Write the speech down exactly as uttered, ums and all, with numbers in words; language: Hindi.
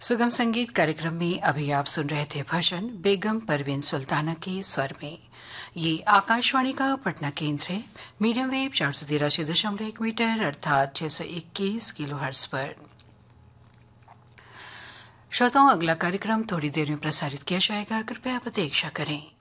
सुगम संगीत कार्यक्रम में अभी आप सुन रहे थे भजन बेगम परवीन सुल्ताना के स्वर में। ये आकाशवाणी का पटना केंद्र है। मीडियम वेव चार सौ तिरासी दशमलव एक मीटर अर्थात छह सौ इक्कीस किलो हर्ट्ज पर। श्रोताओं, अगला कार्यक्रम थोड़ी देर में प्रसारित किया जाएगा, कृपया प्रतीक्षा करें।